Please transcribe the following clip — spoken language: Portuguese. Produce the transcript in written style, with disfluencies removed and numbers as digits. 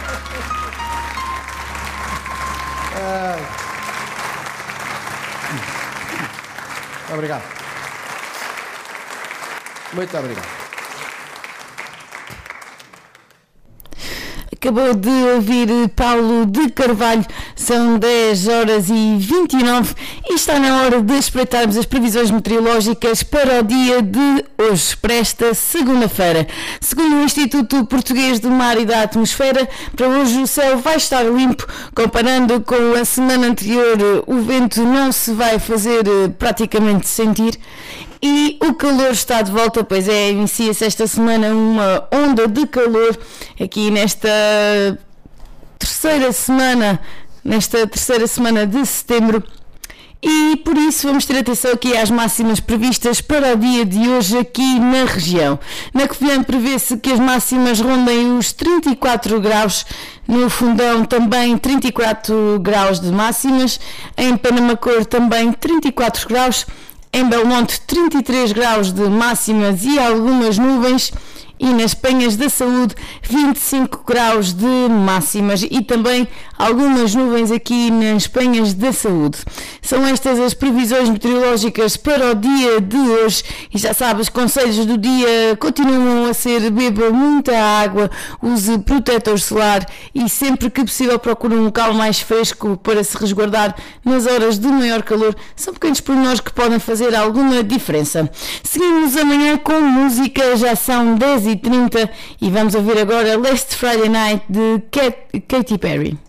Obrigado. Muito obrigado. Acabou de ouvir Paulo de Carvalho, são 10h29 e está na hora de espreitarmos as previsões meteorológicas para o dia de hoje, para esta segunda-feira. Segundo o Instituto Português do Mar e da Atmosfera, para hoje o céu vai estar limpo. Comparando com a semana anterior, o vento não se vai fazer praticamente sentir. E o calor está de volta, pois inicia-se esta semana uma onda de calor aqui nesta terceira semana de setembro. E por isso vamos ter atenção aqui às máximas previstas para o dia de hoje aqui na região. Na Covilhã prevê-se que as máximas rondem os 34 graus, no Fundão também 34 graus de máximas, em Penamacor também 34 graus, em Belmonte 33 graus de máximas e algumas nuvens, e nas Penhas da Saúde 25 graus de máximas e também algumas nuvens aqui nas Penhas da Saúde. São estas as previsões meteorológicas para o dia de hoje e já sabe, os conselhos do dia continuam a ser: beba muita água, use protetor solar e sempre que possível procure um local mais fresco para se resguardar nas horas de maior calor. São pequenos pormenores que podem fazer alguma diferença. Seguimos amanhã com música, já são 10h30 e vamos ouvir agora Last Friday Night de Katy Perry.